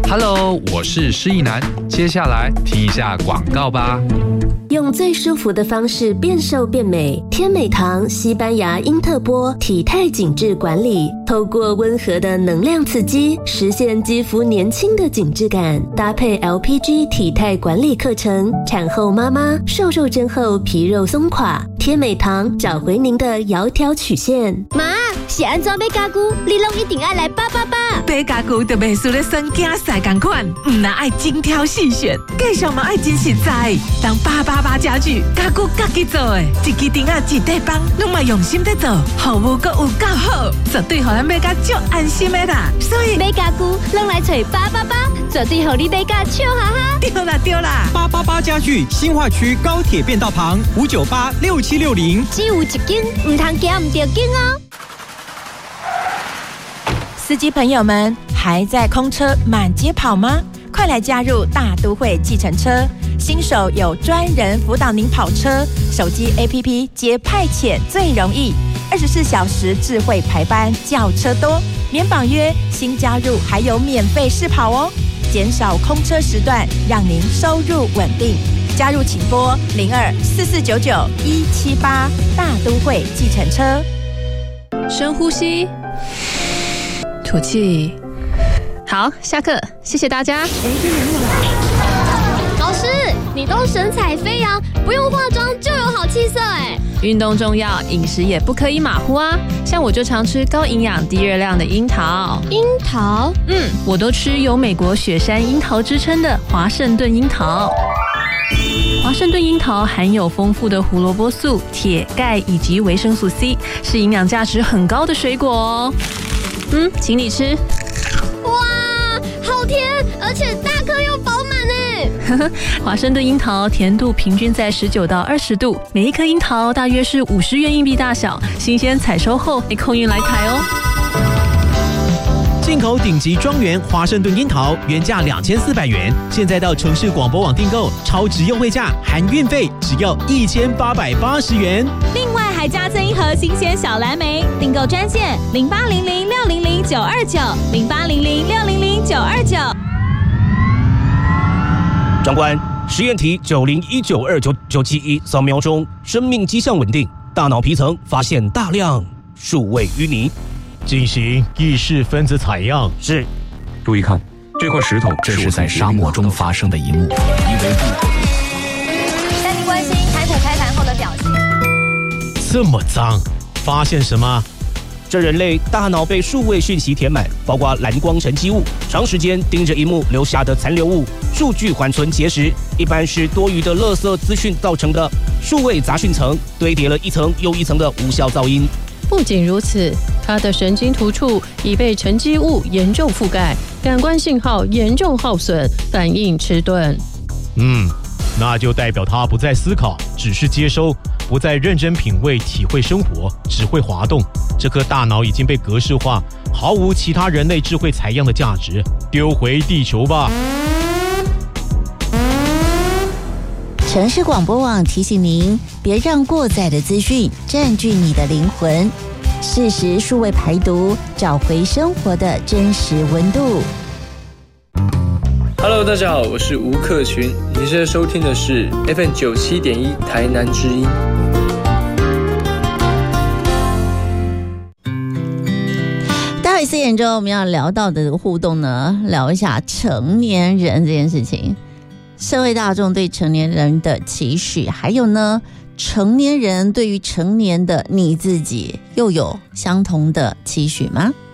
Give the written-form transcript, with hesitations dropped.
Hello， 我是施逸南，接下来听一下广告吧。 用最舒服的方式变瘦变美，天美堂西班牙因特波体态紧致管理，透过温和的能量刺激，实现肌肤年轻的紧致感。搭配 LPG 体态管理课程，产后妈妈瘦肉针后皮肉松垮，天美堂找回您的窈窕曲线。 妈，是安怎买家具，你拢一定要来888。 买家具就袂输咧选囝赛同款，唔那爱精挑细选，继续嘛爱真实在。当888家具，家具家己做的，一支钉仔一块板，拢嘛用心在做，服务阁有够好，绝对互咱买甲足安心的啦。所以买家具拢来找888，绝对互你买甲笑哈哈。 对啦 ，888家具新化区高铁便道旁5986760， 只有一间，唔通惊唔着紧哦。 司机朋友们，还在空车满街跑吗？快来加入大都会计程车，新手有专人辅导您跑车，手机 APP 接派遣最容易，24小时智慧排班，轿车多，免绑约，新加入还有免费试跑哦，减少空车时段，让您收入稳定。加入请拨0244991178，大都会计程车。 深呼吸，吐气。好，下课，谢谢大家。 老师，你都神采飞扬，不用化妆就有好气色哎。 运动重要，饮食也不可以马虎啊。像我就常吃高营养、低热量的樱桃。 樱桃？ 我都吃有美国雪山樱桃之称的华盛顿樱桃。华盛顿樱桃含有丰富的胡萝卜素、铁、钙以及维生素 C， 是营养价值很高的水果哦。请你吃。 哇，好甜，而且大颗又饱满哎。 华盛顿樱桃甜度平均在19到20度，每一颗樱桃大约是50元硬币大小，新鲜采收后会空运来台哦。 进口顶级庄园华盛顿樱桃原价2400元，现在到城市广播网订购，超值优惠价含运费，只要1880元。 另外还加赠一盒新鲜小蓝莓，订购专线0800600929，0800600929。 长官，实验题9019299971扫描中，生命迹象稳定，大脑皮层发现大量数位淤泥。 进行意识分子采样。 是。 注意看，这块石头，这是在沙漠中发生的一幕。 带您关心台股开盘后的表现。 这么脏，发现什么？ 这人类大脑被数位讯息填满，包括蓝光沉积物、长时间盯着萤幕留下的残留物、数据缓存结石，一般是多余的垃圾资讯造成的。数位杂讯层堆叠了一层又一层的无效噪音。 不仅如此，它的神经突触已被沉积物严重覆盖，感官信号严重耗损，反应迟钝。 那就代表他不再思考，只是接收，不再认真品味、体会生活，只会滑动。这颗大脑已经被格式化，毫无其他人类智慧采样的价值，丢回地球吧。 城市广播网提醒您，别让过载的资讯占据你的灵魂，适时数位排毒，找回生活的真实温度。 Hello， 大家好，我是吴克群，你现在收听的是 FM 97.1台南之音。 待会4点钟我们要聊到的互动呢，聊一下成年人这件事情。社会大众对成年人的期许，还有呢，成年人对于成年的你自己又有相同的期许吗？